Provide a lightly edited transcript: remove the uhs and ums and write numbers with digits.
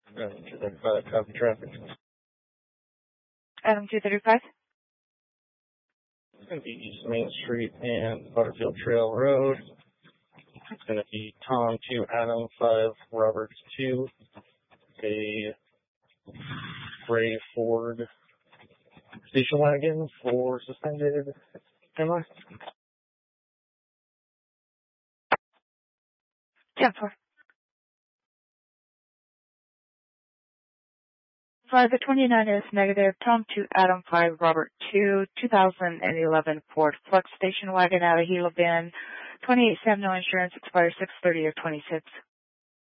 Copy traffic. Adam 235. It's going to be East Main Street and Butterfield Trail Road. It's going to be Tom 2, Adam 5, Robert 2, a gray Ford station wagon for suspended MI. 10-4. 5 at 29 is negative. Tom 2, Adam 5, Robert 2, 2011 Ford Flex station wagon out of Gila Bend. 28 Sam, no insurance, expires 6/30 of 26.